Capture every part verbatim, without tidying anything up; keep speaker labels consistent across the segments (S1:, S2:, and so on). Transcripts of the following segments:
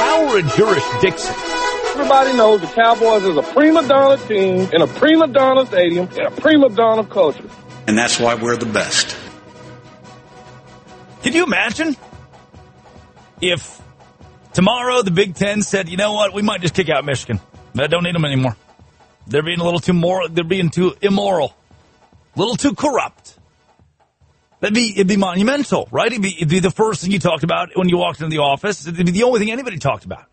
S1: Howard jurisdiction.
S2: Everybody knows the Cowboys is a prima donna team in a prima donna stadium in a prima donna culture.
S3: And that's why we're the best.
S1: Can you imagine if tomorrow the Big Ten said, you know what, we might just kick out Michigan. I don't need them anymore. They're being a little too moral. They're being too immoral, a little too corrupt. That'd be, it'd be monumental, right? It'd be, it'd be the first thing you talked about when you walked into the office. It'd be the only thing anybody talked about.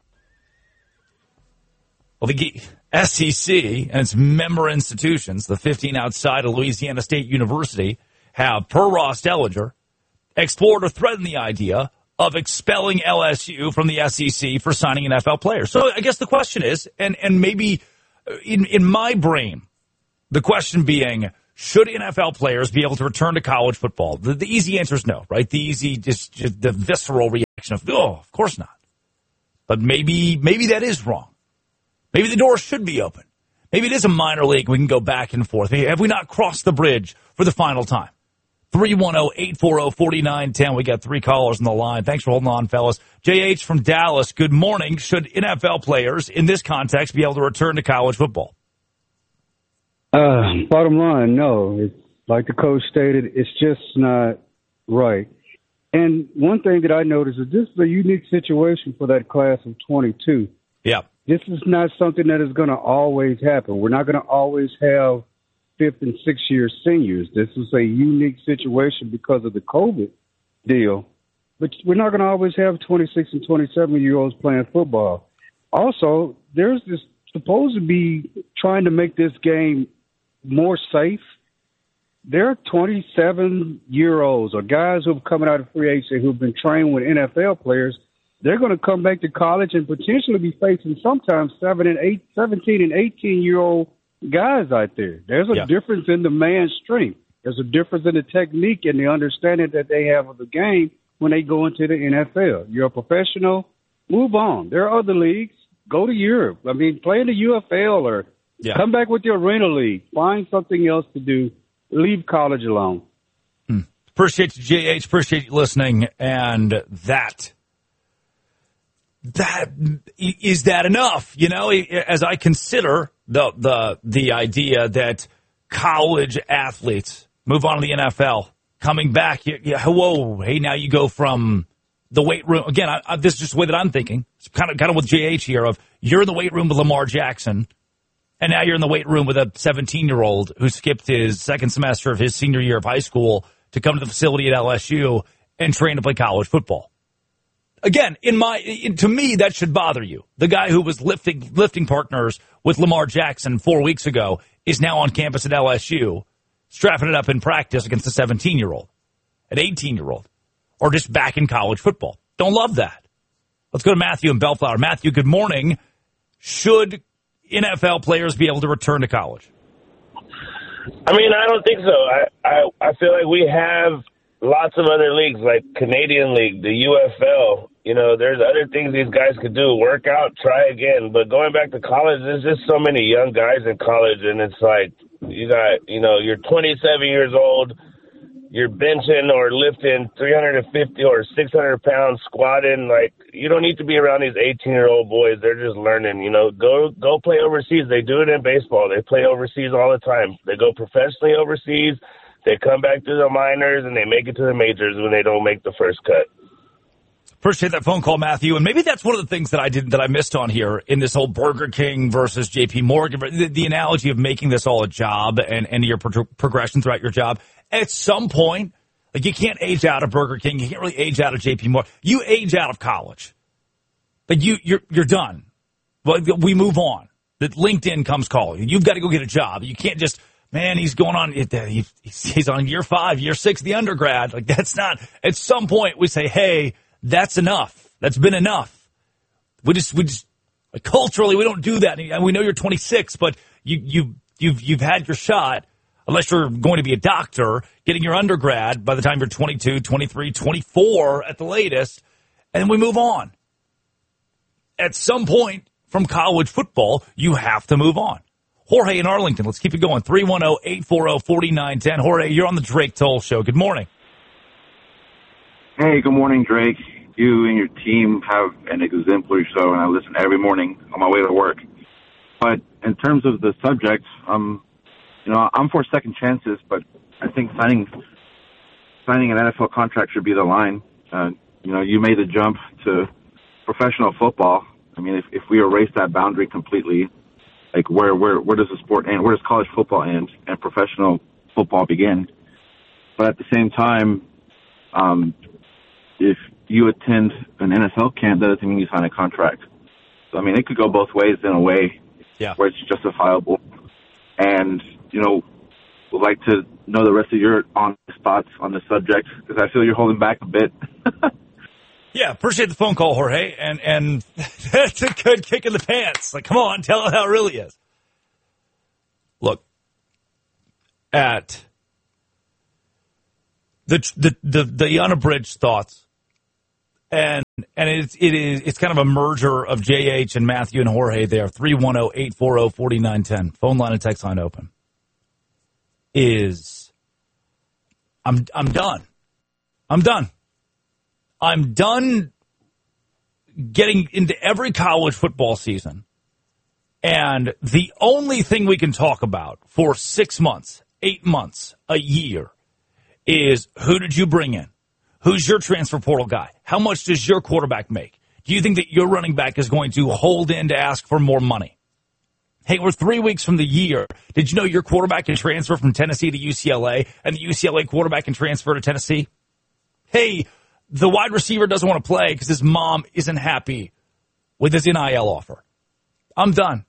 S1: Well, the S E C and its member institutions, the fifteen outside of Louisiana State University, have, per Ross Dellinger, explored or threatened the idea of expelling L S U from the S E C for signing N F L players. So I guess the question is, and, and maybe in, in my brain, the question being, should N F L players be able to return to college football? The, the easy answer is no, right? The easy, just, just the visceral reaction of, oh, of course not. But maybe, maybe that is wrong. Maybe the door should be open. Maybe it is a minor league. We can go back and forth. Have we not crossed the bridge for the final time? three one zero, eight four zero, four nine one zero. We got three callers on the line. Thanks for holding on, fellas. J H from Dallas, good morning. Should N F L players in this context be able to return to college football?
S4: Uh, bottom line, no. It's like the coach stated, it's just not right. And one thing that I noticed is this is a unique situation for that class of twenty-two.
S1: Yeah.
S4: This is not something that is going to always happen. We're not going to always have fifth and sixth year seniors. This is a unique situation because of the COVID deal. But we're not going to always have twenty-six and twenty-seven year olds playing football. Also, there's this supposed to be trying to make this game more safe. There are twenty-seven year olds or guys who have come out of free agency who've been trained with N F L players. They're going to come back to college and potentially be facing sometimes seven and eight, seventeen and eighteen year old guys out there. There's a yeah. difference in the man's strength. There's a difference in the technique and the understanding that they have of the game when they go into the N F L. You're a professional, move on. There are other leagues. Go to Europe. I mean, play in the U F L or yeah. come back with the Arena League. Find something else to do. Leave college alone.
S1: Hmm. Appreciate you, J H. Appreciate you listening. And that, that, is that enough? You know, as I consider the, the, the idea that college athletes move on to the N F L, coming back, you, you, whoa, hey, now you go from the weight room. Again, I, I, this is just the way that I'm thinking. It's kind of, kind of with J H here of you're in the weight room with Lamar Jackson, and now you're in the weight room with a seventeen-year-old who skipped his second semester of his senior year of high school to come to the facility at L S U and train to play college football. Again, in my, in, to me, that should bother you. The guy who was lifting, lifting partners with Lamar Jackson four weeks ago is now on campus at L S U, strapping it up in practice against a seventeen-year-old, an eighteen-year-old, or just back in college football. Don't love that. Let's go to Matthew in Bellflower. Matthew, good morning. Should N F L players be able to return to college?
S5: I mean, I don't think so. I, I, I feel like we have lots of other leagues like Canadian League, the U F L. You know, there's other things these guys could do. Work out, try again. But going back to college, there's just so many young guys in college, and it's like you got, you know, you're twenty-seven years old, you're benching or lifting three hundred fifty or six hundred pounds, squatting. Like, you don't need to be around these eighteen-year-old boys. They're just learning, you know. Go go play overseas. They do it in baseball. They play overseas all the time. They go professionally overseas. They come back to the minors, and they make it to the majors when they don't make the first cut.
S1: Appreciate that phone call, Matthew. And maybe that's one of the things that I did that I missed on here in this whole Burger King versus J P Morgan, the, the analogy of making this all a job and, and your pro- progression throughout your job. At some point, like, you can't age out of Burger King. You can't really age out of J P Morgan. You age out of college. Like, you, you're, you're done. But we move on. That LinkedIn comes calling. You've got to go get a job. You can't just, man, he's going on, he's on year five, year six, the undergrad. Like, that's not, at some point we say, hey, that's enough. That's been enough. We just, we just, like, culturally, we don't do that. And we know you're twenty-six, but you, you, you've, you've had your shot. Unless you're going to be a doctor, getting your undergrad by the time you're twenty-two, twenty-three, twenty-four at the latest, and then we move on. At some point from college football, you have to move on. Jorge in Arlington, let's keep it going. three one zero, eight four zero, four nine one zero. Jorge, you're on the Drake Toll Show. Good morning.
S6: Hey, good morning, Drake. you and your team have an exemplary show, and I listen every morning on my way to work. But in terms of the subject, um, you know, I'm for second chances, but I think signing signing an N F L contract should be the line. Uh, you know, you made the jump to professional football. I mean, if, if we erase that boundary completely, like where, where, where does the sport end? Where does college football end and professional football begin? But at the same time, um, if you attend an N F L camp, that doesn't mean you sign a contract. So, I mean, it could go both ways in a way
S1: yeah.
S6: where it's justifiable. And, you know, would like to know the rest of your honest thoughts on the subject, because I feel you're holding back a bit.
S1: Yeah, appreciate the phone call, Jorge. And and that's a good kick in the pants. Like, come on, tell it how it really is. Look, at the the the, the unabridged thoughts, and and it's it is it's kind of a merger of J H and Matthew and Jorge there. three one zero, eight four zero, four nine one zero. Phone line and text line open. Is I'm I'm done. I'm done. I'm done getting into every college football season, and the only thing we can talk about for six months, eight months, a year is who did you bring in? Who's your transfer portal guy? How much does your quarterback make? Do you think that your running back is going to hold in to ask for more money? Hey, we're three weeks from the year. Did you know your quarterback can transfer from Tennessee to U C L A, and the U C L A quarterback can transfer to Tennessee? Hey, the wide receiver doesn't want to play because his mom isn't happy with his N I L offer. I'm done.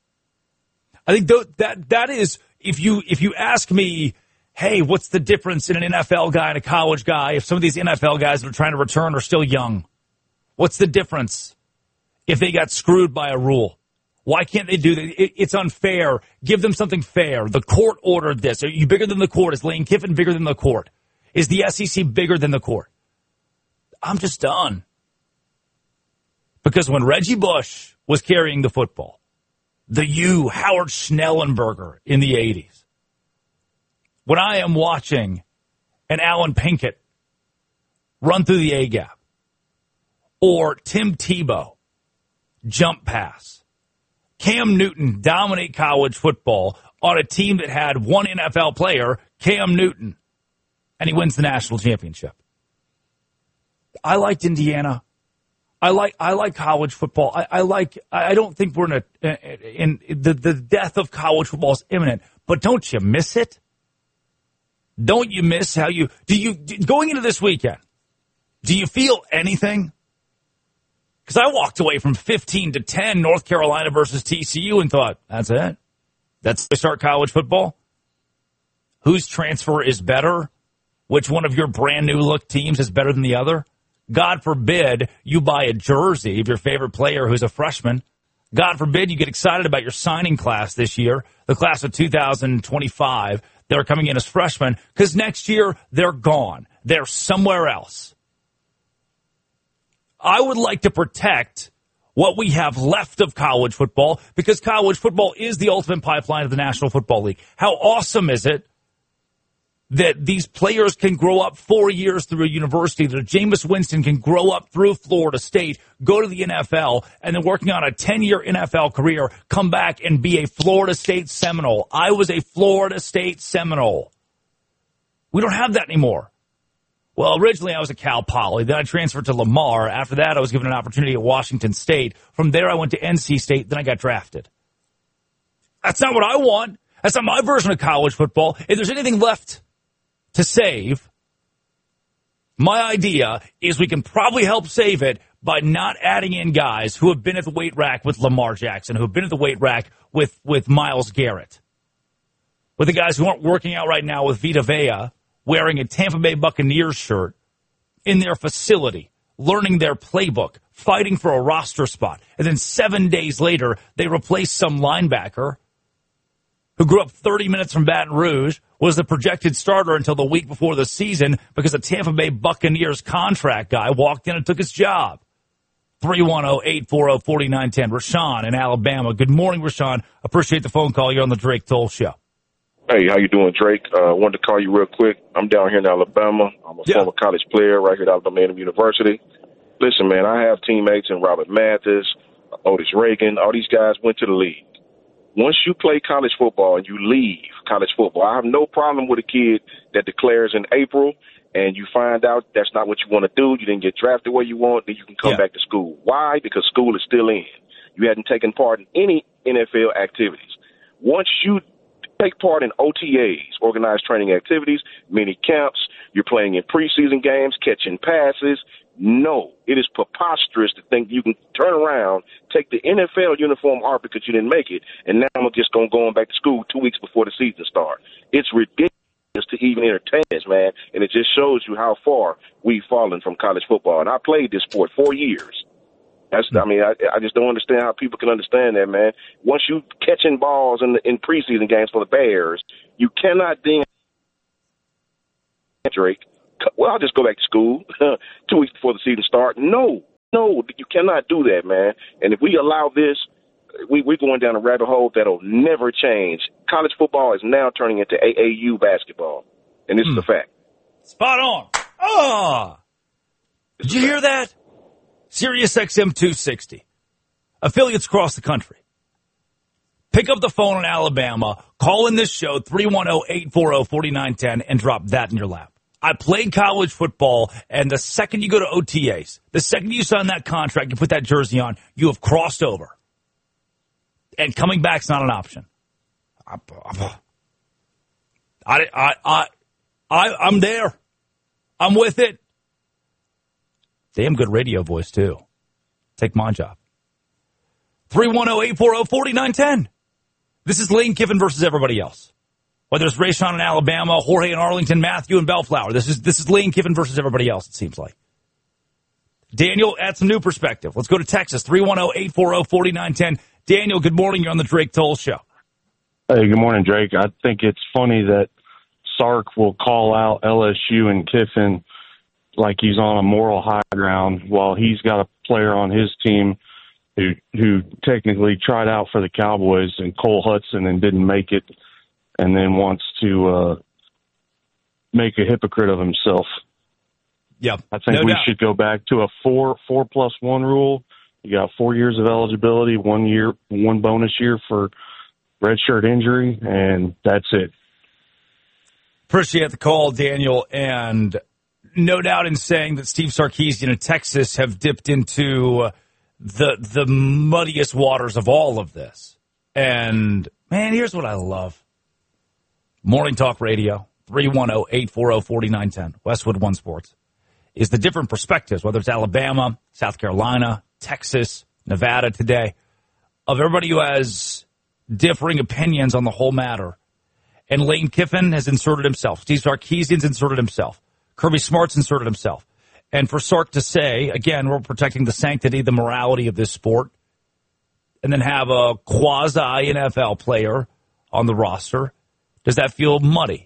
S1: I think th- that that is, if you if you ask me, hey, what's the difference in an N F L guy and a college guy? If some of these N F L guys that are trying to return are still young, what's the difference if they got screwed by a rule? Why can't they do that? It, it's unfair. Give them something fair. The court ordered this. Are you bigger than the court? Is Lane Kiffin bigger than the court? Is the S E C bigger than the court? I'm just done. Because when Reggie Bush was carrying the football, the U, Howard Schnellenberger in the eighties, when I am watching an Alan Pinkett run through the A-gap, or Tim Tebow jump pass, Cam Newton dominate college football on a team that had one N F L player, Cam Newton, and he wins the national championship. I liked Indiana. I like I like college football. I, I like. I don't think we're in a in the the death of college football is imminent. But don't you miss it? Don't you miss how you do you going into this weekend? Do you feel anything? Because I walked away from fifteen to ten North Carolina versus T C U and thought, that's it. That's the start college football. Whose transfer is better? Which one of your brand new look teams is better than the other? God forbid you buy a jersey of your favorite player who's a freshman. God forbid you get excited about your signing class this year, the class of two thousand twenty-five. They're coming in as freshmen because next year they're gone. They're somewhere else. I would like to protect what we have left of college football because college football is the ultimate pipeline of the National Football League. How awesome is it that these players can grow up four years through a university, that Jameis Winston can grow up through Florida State, go to the N F L, and then working on a ten-year N F L career, come back and be a Florida State Seminole. I was a Florida State Seminole. We don't have that anymore. Well, originally I was a Cal Poly. Then I transferred to Lamar. After that, I was given an opportunity at Washington State. From there, I went to N C State. Then I got drafted. That's not what I want. That's not my version of college football. If there's anything left to save, my idea is we can probably help save it by not adding in guys who have been at the weight rack with Lamar Jackson, who have been at the weight rack with, with Myles Garrett, with the guys who aren't working out right now with Vita Vea wearing a Tampa Bay Buccaneers shirt in their facility, learning their playbook, fighting for a roster spot. And then seven days later, they replace some linebacker who grew up thirty minutes from Baton Rouge, was the projected starter until the week before the season because a Tampa Bay Buccaneers contract guy walked in and took his job. three one zero, eight four zero, four nine one zero. Rashawn in Alabama. Good morning, Rashawn. Appreciate the phone call. You're on the Drake Toll Show.
S7: Hey, how you doing, Drake? I uh, wanted to call you real quick. I'm down here in Alabama. I'm a
S1: yeah.
S7: former college player right here at Alabama University. Listen, man, I have teammates in Robert Mathis, Otis Reagan. All these guys went to the league. Once you play college football and you leave college football, I have no problem with a kid that declares in April and you find out that's not what you want to do. You didn't get drafted where you want, then you can come yeah. back to school. Why? Because school is still in. You hadn't taken part in any N F L activities. Once you take part in O T As, organized training activities, mini camps, you're playing in preseason games, catching passes. No, it is preposterous to think you can turn around, take the N F L uniform off because you didn't make it, and now I'm just going to go on back to school two weeks before the season starts. It's ridiculous to even entertain this, man, and it just shows you how far we've fallen from college football. And I played this sport four years. That's, I mean, I, I just don't understand how people can understand that, man. Once you catching balls in the, in preseason games for the Bears, you cannot then Drake. Well, I'll just go back to school two weeks before the season starts. No, no, you cannot do that, man. And if we allow this, we, we're going down a rabbit hole that'll never change. College football is now turning into A A U basketball, and this mm. is a fact.
S1: Spot on. Oh, did you hear that? Sirius X M two sixty. Affiliates across the country. Pick up the phone in Alabama, call in this show, three one zero, eight four zero, four nine one zero, and drop that in your lap. I played college football, and the second you go to O T As, the second you sign that contract, you put that jersey on, you have crossed over. And coming back's not an option. I, I, I, I, I, I'm there. I'm with it. Damn good radio voice, too. Take my job. three one zero, eight four zero, four nine one zero. This is Lane Kiffin versus everybody else. Whether it's Rayshawn in Alabama, Jorge in Arlington, Matthew in Bellflower. This is this is Lane Kiffin versus everybody else, it seems like. Daniel, add some new perspective. Let's go to Texas, three one zero, eight four zero, four nine one zero. Daniel, good morning. You're on the Drake Toll Show.
S8: Hey, good morning, Drake. I think it's funny that Sark will call out L S U and Kiffin like he's on a moral high ground while he's got a player on his team who who technically tried out for the Cowboys and Cole Hudson and didn't make it, and then wants to uh, make a hypocrite of himself.
S1: Yep.
S8: I think
S1: no
S8: we
S1: doubt.
S8: should go back to a four four plus one rule. You got four years of eligibility, one year, one bonus year for redshirt injury, and that's it.
S1: Appreciate the call, Daniel, and no doubt in saying that Steve Sarkisian and Texas have dipped into the the muddiest waters of all of this. And, man, here's what I love. Morning Talk Radio, three one zero, eight four zero, four nine one zero, Westwood One Sports, is the different perspectives, whether it's Alabama, South Carolina, Texas, Nevada today, of everybody who has differing opinions on the whole matter. And Lane Kiffin has inserted himself. Steve Sarkisian's inserted himself. Kirby Smart's inserted himself. And for Sark to say, again, we're protecting the sanctity, the morality of this sport, and then have a quasi-N F L player on the roster, does that feel muddy?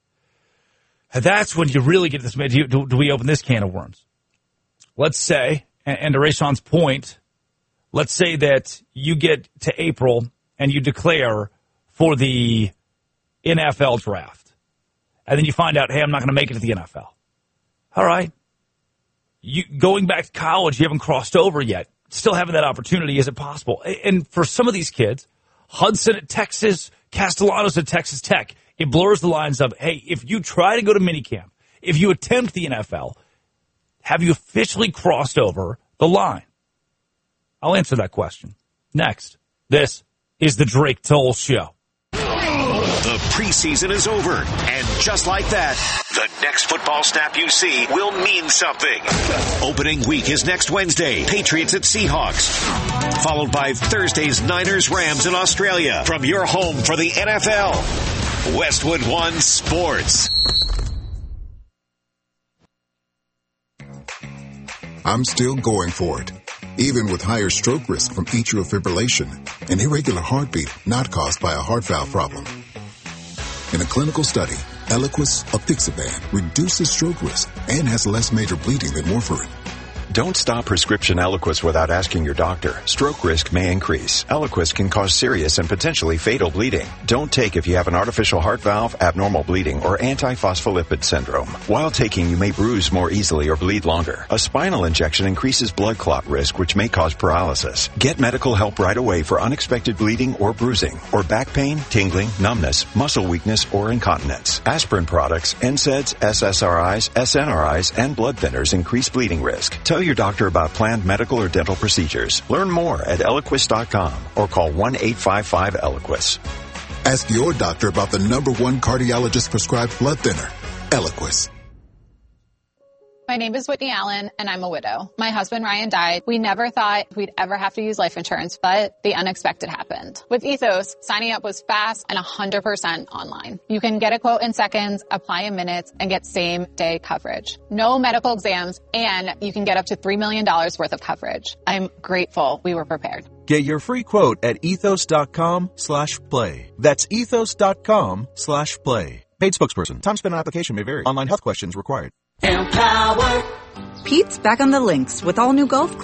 S1: That's when you really get this. Do, do, do we open this can of worms? Let's say, and, and to Rayshawn's point, let's say that you get to April and you declare for the N F L draft. And then you find out, hey, I'm not going to make it to the N F L. All right. You going back to college, you haven't crossed over yet. Still having that opportunity, is it possible? And for some of these kids, Hudson at Texas, Castellanos at Texas Tech, it blurs the lines of, hey, if you try to go to minicamp, if you attempt the N F L, have you officially crossed over the line? I'll answer that question next. This is the Drake Toll Show.
S9: The preseason is over, and just like that, the next football snap you see will mean something. Opening week is next Wednesday, Patriots at Seahawks, followed by Thursday's Niners Rams in Australia. From your home for the N F L, Westwood One Sports.
S10: I'm still going for it, even with higher stroke risk from atrial fibrillation, an irregular heartbeat not caused by a heart valve problem. In a clinical study, Eliquis apixaban reduces stroke risk and has less major bleeding than warfarin.
S11: Don't stop prescription Eliquis without asking your doctor. Stroke risk may increase. Eliquis can cause serious and potentially fatal bleeding. Don't take if you have an artificial heart valve, abnormal bleeding, or antiphospholipid syndrome. While taking, you may bruise more easily or bleed longer. A spinal injection increases blood clot risk, which may cause paralysis. Get medical help right away for unexpected bleeding or bruising, or back pain, tingling, numbness, muscle weakness, or incontinence. Aspirin products, N SAIDs, S S R Is, S N R Is, and blood thinners increase bleeding risk. Tell your doctor about planned medical or dental procedures. Learn more at Eliquis dot com or call one eight five five Eliquis.
S10: Ask your doctor about the number one cardiologist prescribed blood thinner, Eliquis.
S12: My name is Whitney Allen, and I'm a widow. My husband, Ryan, died. We never thought we'd ever have to use life insurance, but the unexpected happened. With Ethos, signing up was fast and one hundred percent online. You can get a quote in seconds, apply in minutes, and get same-day coverage. No medical exams, and you can get up to three million dollars worth of coverage. I'm grateful we were prepared.
S13: Get your free quote at ethos.com slash play. That's ethos.com slash play. Paid spokesperson. Time spent on application may vary. Online health questions required.
S14: Empower. Pete's back on the links with all new golf